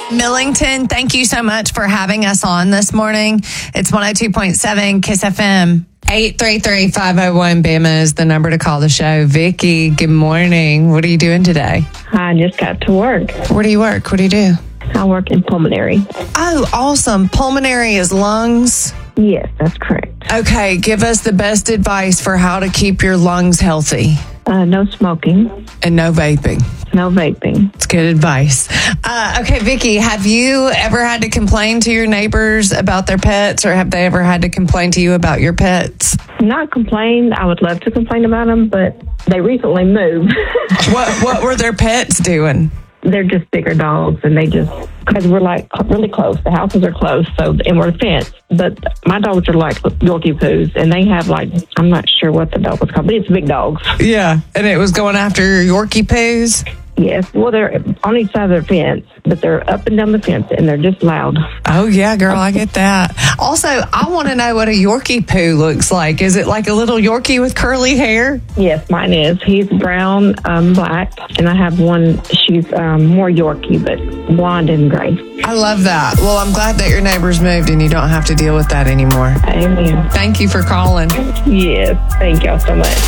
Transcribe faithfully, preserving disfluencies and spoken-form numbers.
Millington, thank you so much for having us on this morning. It's one oh two point seven Kiss F M. eight three three, five oh one, B A M A is the number to call the show. Vicky, good morning. What are you doing today? I just got to work. Where do you work? What do you do? I work in pulmonary. Oh, awesome. Pulmonary is lungs? Yes, that's correct. Okay, give us the best advice for how to keep your lungs healthy. Uh, no smoking. And no vaping. No vaping. It's good advice. Uh, okay, Vicky, have you ever had to complain to your neighbors about their pets, or have they ever had to complain to you about your pets? Not complain. I would love to complain about them, but they recently moved. What What were their pets doing? They're just bigger dogs, and they just, because we're like really close. The houses are close, so, and we're fenced. But my dogs are like Yorkie poos, and they have like, I'm not sure what the dog was called, but it's big dogs. Yeah, and it was going after your Yorkie poos? Yes, well, they're on each side of the fence, but they're up and down the fence, and they're just loud. Oh, yeah, girl, I get that. Also, I want to know what a Yorkie poo looks like. Is it like a little Yorkie with curly hair? Yes, mine is. He's brown, um, black, and I have one, she's um, more Yorkie, but blonde and gray. I love that. Well, I'm glad that your neighbors moved and you don't have to deal with that anymore. Amen. Thank you for calling. Yes, thank y'all so much.